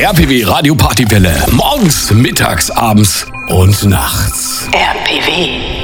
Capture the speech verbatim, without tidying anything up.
R P W Radio Partywelle. Morgens, mittags, abends und nachts. R P W.